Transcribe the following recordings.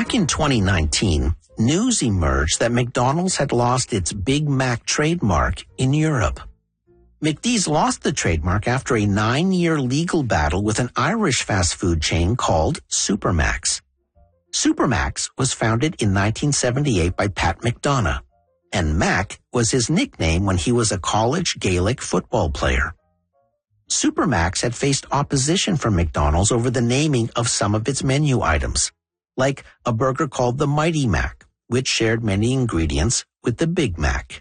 Back in 2019, news emerged that McDonald's had lost its Big Mac trademark in Europe. McD's lost the trademark after a 9-year legal battle with an Irish fast food chain called Supermacs. Supermacs was founded in 1978 by Pat McDonough, and Mac was his nickname when he was a college Gaelic football player. Supermacs had faced opposition from McDonald's over the naming of some of its menu items, like a burger called the Mighty Mac, which shared many ingredients with the Big Mac.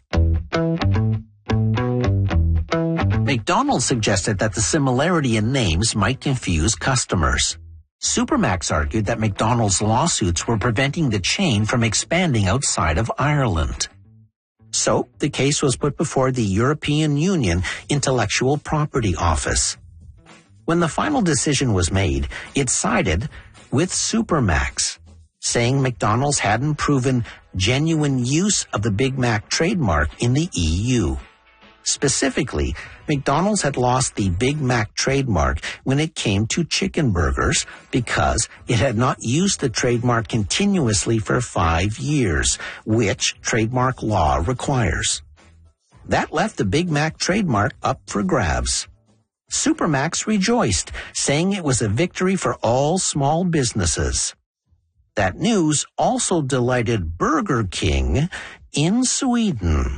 McDonald's suggested that the similarity in names might confuse customers. Supermacs argued that McDonald's lawsuits were preventing the chain from expanding outside of Ireland. So, the case was put before the European Union Intellectual Property Office. When the final decision was made, it sided with Supermacs, saying McDonald's hadn't proven genuine use of the Big Mac trademark in the EU. Specifically, McDonald's had lost the Big Mac trademark when it came to chicken burgers because it had not used the trademark continuously for 5 years, which trademark law requires. That left the Big Mac trademark up for grabs. Supermacs rejoiced, saying it was a victory for all small businesses. That news also delighted Burger King in Sweden.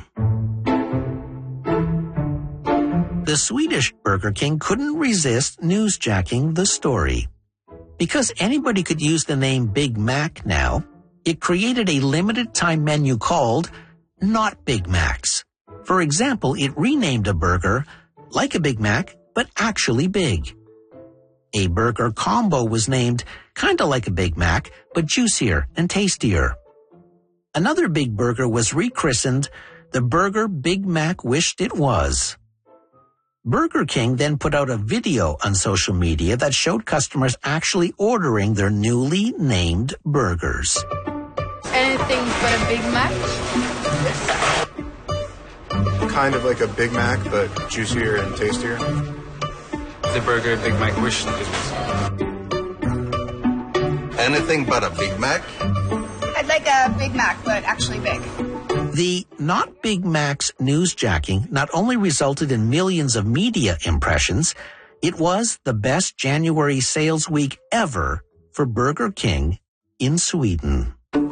The Swedish Burger King couldn't resist newsjacking the story. Because anybody could use the name Big Mac now, it created a limited-time menu called Not Big Macs. For example, it renamed a burger like a Big Mac, but actually big. A burger combo was named kinda like a Big Mac, but juicier and tastier. Another big burger was rechristened the Burger Big Mac Wished It Was. Burger King then put out a video on social media that showed customers actually ordering their newly named burgers. Anything but a Big Mac? Kind of like a Big Mac, but juicier and tastier. The Burger Big Mac Wished It Was. Anything but a Big Mac? I'd like a Big Mac, but actually big. The Not Big Mac's newsjacking not only resulted in millions of media impressions, it was the best January sales week ever for Burger King in Sweden.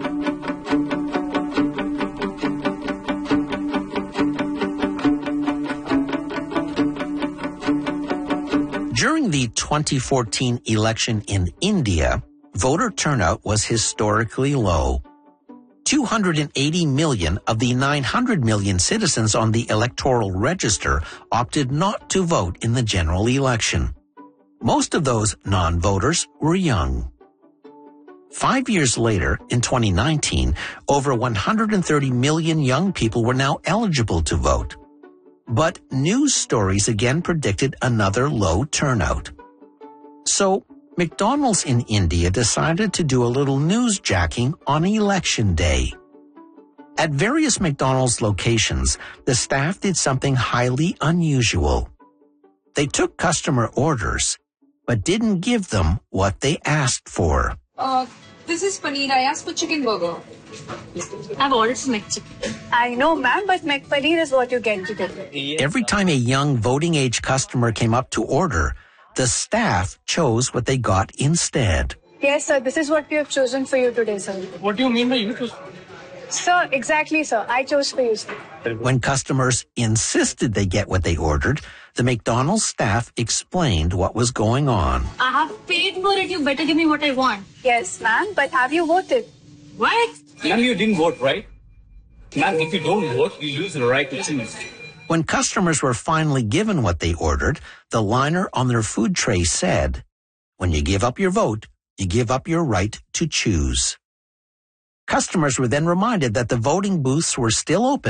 During the 2014 election in India, voter turnout was historically low. 280 million of the 900 million citizens on the electoral register opted not to vote in the general election. Most of those non-voters were young. 5 years later, in 2019, over 130 million young people were now eligible to vote. But news stories again predicted another low turnout. So, McDonald's in India decided to do a little newsjacking on Election Day. At various McDonald's locations, the staff did something highly unusual. They took customer orders, but didn't give them what they asked for. This is Paneer. I asked for chicken burger. I've ordered some McChicken. I know, ma'am, but McPaneer is what you get today. Every time a young voting-age customer came up to order, the staff chose what they got instead. Yes, sir. This is what we have chosen for you today, sir. What do you mean by you chose? Sir, exactly, sir. I chose for you, sir. When customers insisted they get what they ordered, the McDonald's staff explained what was going on. I have paid for it. You better give me what I want. Yes, ma'am, but have you voted? What? Ma'am, you didn't vote, right? Ma'am, if you don't vote, you lose the right to choose. When customers were finally given what they ordered, the liner on their food tray said, "When you give up your vote, you give up your right to choose." Customers were then reminded that the voting booths were still open